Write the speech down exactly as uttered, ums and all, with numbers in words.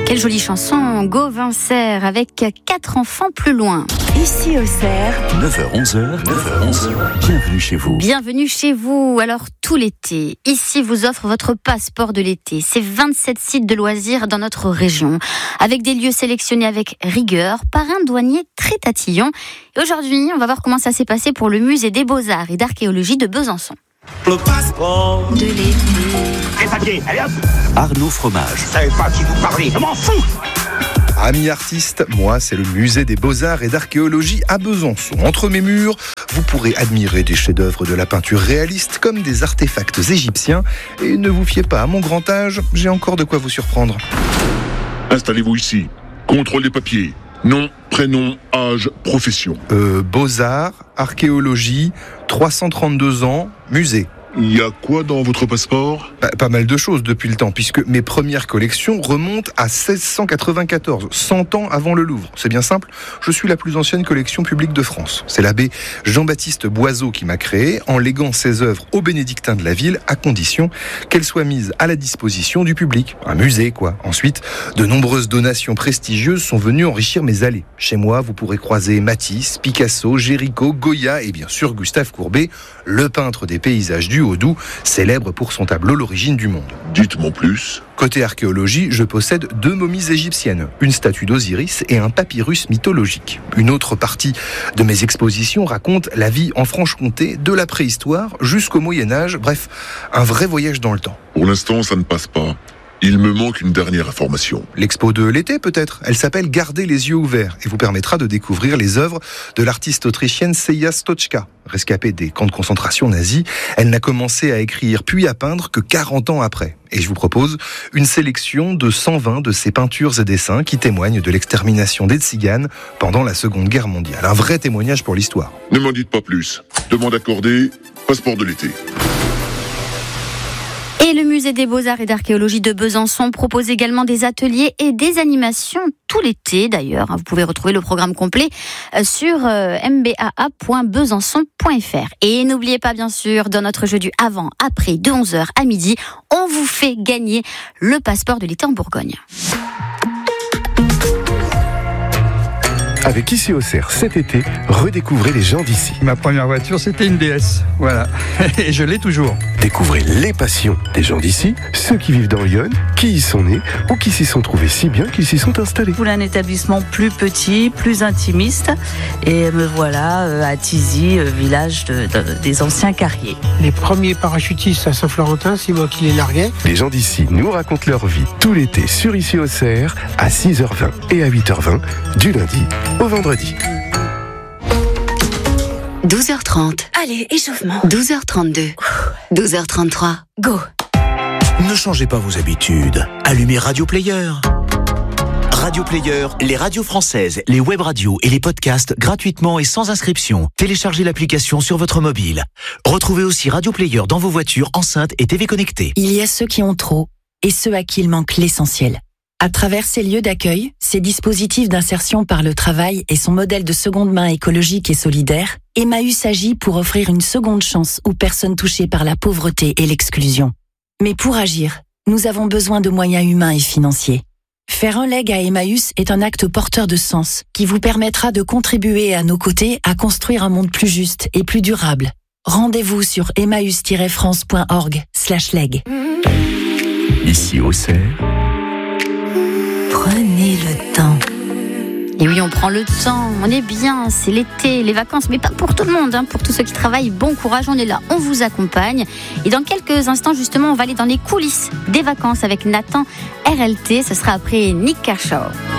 Quelle jolie chanson, Gauvin-Serre avec quatre enfants plus loin. Ici Auxerre, neuf heures onze, neuf heures onze, bienvenue chez vous. Bienvenue chez vous. Alors tout l'été, ici vous offre votre passeport de l'été. C'est vingt-sept sites de loisirs dans notre région, avec des lieux sélectionnés avec rigueur par un douanier très tatillon. Et aujourd'hui, on va voir comment ça s'est passé pour le musée des Beaux-Arts et d'Archéologie de Besançon. Le passeport de l'été. Les papiers, allez hop. Arnaud Fromage. Je savais pas à qui vous parlez, je m'en fous. Amis artistes, moi c'est le musée des Beaux-Arts et d'Archéologie à Besançon. Entre mes murs, vous pourrez admirer des chefs-d'œuvre de la peinture réaliste comme des artefacts égyptiens. Et ne vous fiez pas à mon grand âge, j'ai encore de quoi vous surprendre. Installez-vous ici. Contrôle des papiers. Nom, prénom, âge, profession. Euh, Beaux-Arts, Archéologie, trois cent trente-deux ans, musée. Il y a quoi dans votre passeport ? Pas, pas mal de choses depuis le temps, puisque mes premières collections remontent à seize cent quatre-vingt-quatorze, cent ans avant le Louvre. C'est bien simple, je suis la plus ancienne collection publique de France. C'est l'abbé Jean-Baptiste Boiseau qui m'a créé, en léguant ses œuvres aux bénédictins de la ville, à condition qu'elles soient mises à la disposition du public. Un musée, quoi. Ensuite, de nombreuses donations prestigieuses sont venues enrichir mes allées. Chez moi, vous pourrez croiser Matisse, Picasso, Géricault, Goya et bien sûr Gustave Courbet, le peintre des paysages du Haut-Doubs, célèbre pour son tableau L'origine du monde. Dites-moi plus. Côté archéologie, je possède deux momies égyptiennes, une statue d'Osiris et un papyrus mythologique. Une autre partie de mes expositions raconte la vie en Franche-Comté de la préhistoire jusqu'au Moyen-Âge, bref, un vrai voyage dans le temps. Pour l'instant, ça ne passe pas. Il me manque une dernière information. L'expo de l'été peut-être. Elle s'appelle Gardez les yeux ouverts et vous permettra de découvrir les œuvres de l'artiste autrichienne Seja Stoczka. Rescapée des camps de concentration nazis, elle n'a commencé à écrire puis à peindre que quarante ans après. Et je vous propose une sélection de cent vingt de ses peintures et dessins qui témoignent de l'extermination des tziganes pendant la Seconde Guerre mondiale. Un vrai témoignage pour l'histoire. Ne m'en dites pas plus. Demande accordée, passeport de l'été. Et le musée des Beaux-Arts et d'Archéologie de Besançon propose également des ateliers et des animations tout l'été d'ailleurs. Vous pouvez retrouver le programme complet sur m b a a point besançon point f r. Et n'oubliez pas bien sûr, dans notre jeu du avant-après de onze heures à midi, on vous fait gagner le passeport de l'été en Bourgogne. Avec Ici Auxerre cet été, redécouvrez les gens d'ici. Ma première voiture, c'était une D S. Voilà. Et je l'ai toujours. Découvrez les passions des gens d'ici, ceux qui vivent dans Lyon, qui y sont nés ou qui s'y sont trouvés si bien qu'ils s'y sont installés. Je voulais un établissement plus petit, plus intimiste. Et me voilà euh, à Thizy, euh, village de, de, des anciens carriers. Les premiers parachutistes à Saint-Florentin, c'est moi qui les larguais. Les gens d'ici nous racontent leur vie tout l'été sur Ici Auxerre à six heures vingt et à huit heures vingt du lundi au vendredi. douze heures trente. Allez, échauffement. douze heures trente-deux. douze heures trente-trois. Go. Ne changez pas vos habitudes. Allumez Radio Player. Radio Player, les radios françaises, les web radios et les podcasts gratuitement et sans inscription. Téléchargez l'application sur votre mobile. Retrouvez aussi Radio Player dans vos voitures, enceintes et T V connectées. Il y a ceux qui ont trop et ceux à qui il manque l'essentiel. À travers ces lieux d'accueil, ces dispositifs d'insertion par le travail et son modèle de seconde main écologique et solidaire, Emmaüs agit pour offrir une seconde chance aux personnes touchées par la pauvreté et l'exclusion. Mais pour agir, nous avons besoin de moyens humains et financiers. Faire un leg à Emmaüs est un acte porteur de sens qui vous permettra de contribuer à nos côtés à construire un monde plus juste et plus durable. Rendez-vous sur emmaüs tiret france point org slash leg. Ici Auxerre. Prenez le temps. Et oui, on prend le temps, on est bien, c'est l'été, les vacances, mais pas pour tout le monde, hein, pour tous ceux qui travaillent, bon courage, on est là, on vous accompagne. Et dans quelques instants, justement, on va aller dans les coulisses des vacances avec Nathan R L T, ce sera après Nick Kershaw.